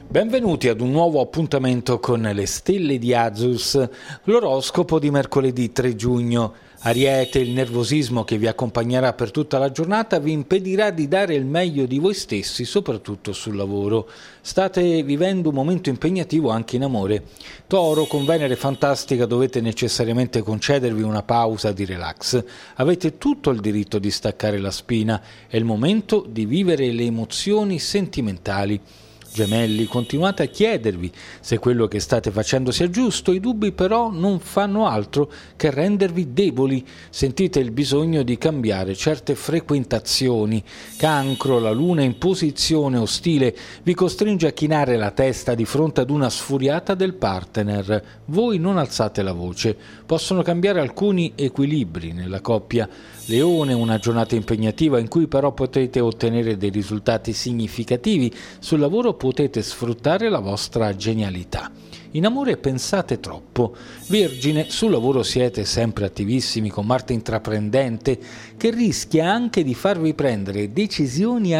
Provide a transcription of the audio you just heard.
Benvenuti ad un nuovo appuntamento con le stelle di Azus, l'oroscopo di mercoledì 3 giugno. Ariete, il nervosismo che vi accompagnerà per tutta la giornata vi impedirà di dare il meglio di voi stessi, soprattutto sul lavoro. State vivendo un momento impegnativo anche in amore. Toro, con Venere fantastica dovete necessariamente concedervi una pausa di relax. Avete tutto il diritto di staccare la spina, è il momento di vivere le emozioni sentimentali. Gemelli, continuate a chiedervi se quello che state facendo sia giusto, i dubbi però non fanno altro che rendervi deboli, sentite il bisogno di cambiare certe frequentazioni. Cancro, la luna in posizione ostile vi costringe a chinare la testa di fronte ad una sfuriata del partner, voi non alzate la voce, possono cambiare alcuni equilibri nella coppia. Leone, una giornata impegnativa in cui però potete ottenere dei risultati significativi, sul lavoro potete sfruttare la vostra genialità. In amore pensate troppo. Vergine, sul lavoro siete sempre attivissimi con Marte intraprendente che rischia anche di farvi prendere decisioni